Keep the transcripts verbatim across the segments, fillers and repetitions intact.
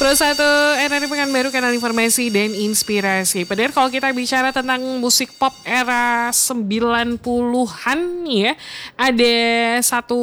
Pro satu R R I Pekanbaru, kanal informasi dan inspirasi. Padahal kalau kita bicara tentang musik pop era sembilan puluhan ya, ada satu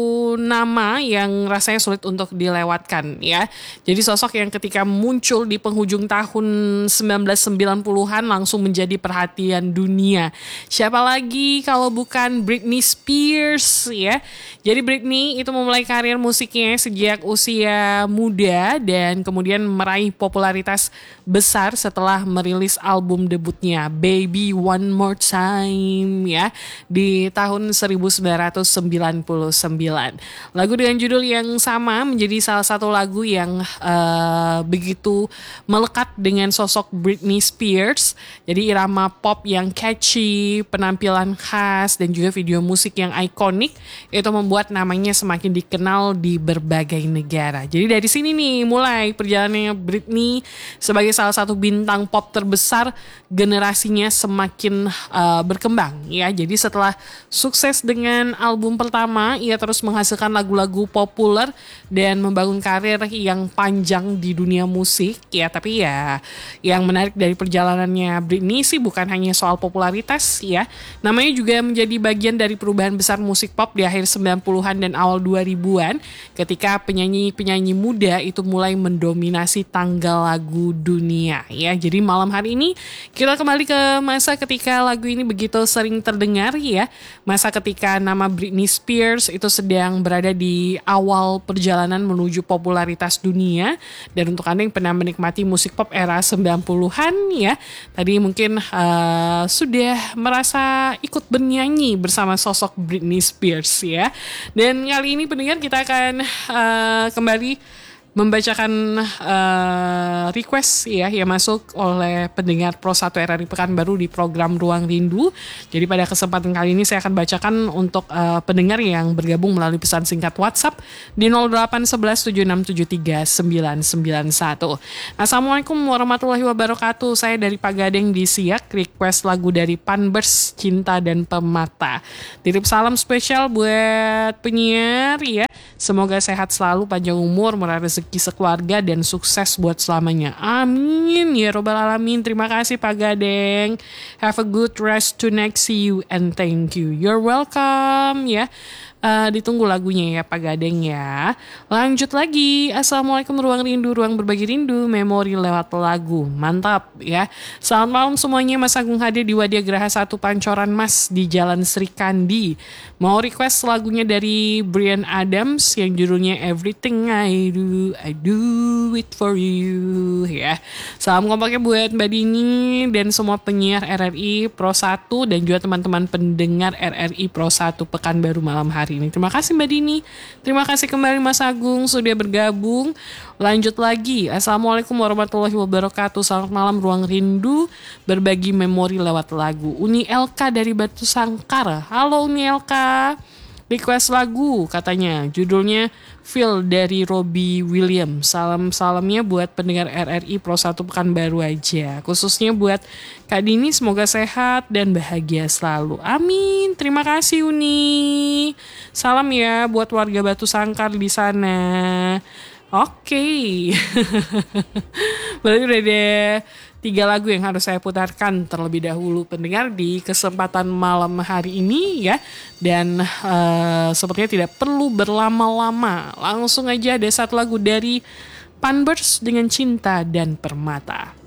nama yang rasanya sulit untuk dilewatkan ya. Jadi sosok yang ketika muncul di penghujung tahun sembilan belas sembilan puluhan langsung menjadi perhatian dunia. Siapa lagi kalau bukan Britney Spears ya. Jadi Britney itu memulai karir musiknya sejak usia muda dan kemudian meraih popularitas besar setelah merilis album debutnya Baby One More Time ya di tahun seribu sembilan ratus sembilan puluh sembilan. Lagu dengan judul yang sama menjadi salah satu lagu yang uh, begitu melekat dengan sosok Britney Spears. Jadi irama pop yang catchy, penampilan khas dan juga video musik yang ikonik itu membuat namanya semakin dikenal di berbagai negara. Jadi dari sini nih mulai perjalanannya Britney sebagai salah satu bintang pop terbesar generasinya semakin uh, berkembang ya. Jadi setelah sukses dengan album pertama, ia terus menghasilkan lagu-lagu populer dan membangun karir yang panjang di dunia musik ya. Tapi ya yang menarik dari perjalanannya Britney sih bukan hanya soal popularitas ya. Namanya juga menjadi bagian dari perubahan besar musik pop di akhir sembilan puluhan dan awal dua ribuan ketika penyanyi-penyanyi muda itu mulai mendominasi tanggal lagu dunia ya. Jadi malam hari ini kita kembali ke masa ketika lagu ini begitu sering terdengar ya. Masa ketika nama Britney Spears itu sedang berada di awal perjalanan menuju popularitas dunia. Dan untuk Anda yang pernah menikmati musik pop era sembilan puluhan ya, tadi mungkin uh, sudah merasa ikut bernyanyi bersama sosok Britney Spears ya. Dan kali ini pendengar kita akan uh, kembali membacakan uh, request ya yang masuk oleh pendengar Pro satu R R I Pekanbaru di program Ruang Rindu. Jadi pada kesempatan kali ini saya akan bacakan untuk uh, pendengar yang bergabung melalui pesan singkat WhatsApp di nol delapan satu satu tujuh enam tujuh tiga sembilan sembilan satu. Assalamualaikum warahmatullahi wabarakatuh. Saya dari Pak Gadeng di Siak, request lagu dari Panbers, Cinta dan Permata. Titip salam spesial buat penyiar ya. Semoga sehat selalu, panjang umur, murah rezeki sekeluarga dan sukses buat selamanya. Amin ya robbal alamin. Terima kasih Pak Gadeng. Have a good rest tonight. See you and thank you. You're welcome ya. Uh, ditunggu lagunya ya Pak Gadeng ya. Lanjut lagi. Assalamualaikum Ruang Rindu, ruang berbagi rindu, memori lewat lagu. Mantap ya. Selamat malam semuanya. Mas Agung hadir di Wadia Graha satu Pancoran Mas di Jalan Sri Kandi. Mau request lagunya dari Bryan Adams yang judulnya Everything I Do, I Do It For You ya. Salam kompaknya buat Mbak Dini dan semua penyiar R R I Pro satu dan juga teman-teman pendengar R R I Pro satu Pekanbaru malam hari ini. Terima kasih Mbak Dini. Terima kasih kembali Mas Agung sudah bergabung. Lanjut lagi. Assalamualaikum warahmatullahi wabarakatuh. Selamat malam Ruang Rindu, berbagi memori lewat lagu. Uni Elka dari Batu Sangkar. Halo Uni Elka. Request lagu katanya. Judulnya Feel dari Robbie Williams. Salam-salamnya buat pendengar R R I Pro satu Pekanbaru aja. Khususnya buat Kak Dini, semoga sehat dan bahagia selalu. Amin. Terima kasih Uni. Salam ya buat warga Batu Sangkar di sana. Oke. Okay. Berarti udah ada tiga lagu yang harus saya putarkan terlebih dahulu pendengar di kesempatan malam hari ini ya. Dan uh, sepertinya tidak perlu berlama-lama. Langsung aja ada satu lagu dari Panbers dengan Cinta dan Permata.